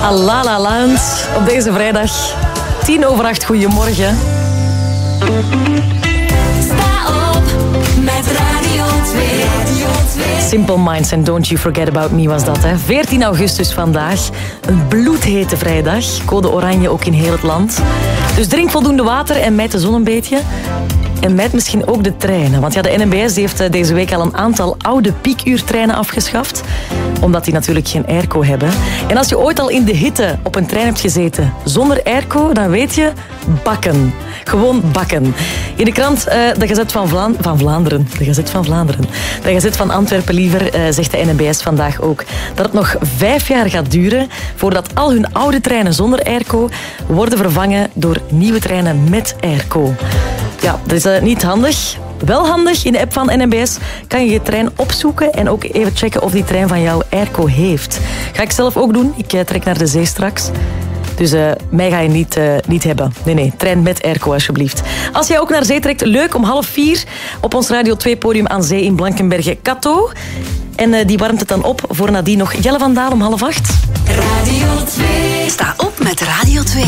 La La Land op deze vrijdag. 7:10, goedemorgen. Sta op met Radio 2. Simple Minds and Don't You Forget About Me was dat, hè. 14 augustus vandaag. Een bloedhete vrijdag. Code oranje ook in heel het land. Dus drink voldoende water en mijt de zon een beetje. En mijt misschien ook de treinen. Want ja, de NMBS heeft deze week al een aantal oude piekuurtreinen afgeschaft. Omdat die natuurlijk geen airco hebben. En als je ooit al in de hitte op een trein hebt gezeten zonder airco, dan weet je, bakken. Gewoon bakken. In de krant de Gazet van Vlaanderen. De Gazet van Vlaanderen. De Gazet van Antwerpen liever, zegt de NMBS vandaag ook, dat het nog 5 jaar gaat duren voordat al hun oude treinen zonder airco worden vervangen door nieuwe treinen met airco. Ja, dat is niet handig. Wel handig, in de app van NMBS kan je je trein opzoeken en ook even checken of die trein van jou airco heeft. Ga ik zelf ook doen. Ik trek naar de zee straks. Dus mij ga je niet hebben. Nee, trein met airco alsjeblieft. Als jij ook naar zee trekt, leuk, om 3:30 op ons Radio 2 podium aan zee in Blankenberge. Kato. En die warmt het dan op voor nadien nog Jelle van Daal om 7:30. Radio 2. Sta op met Radio 2.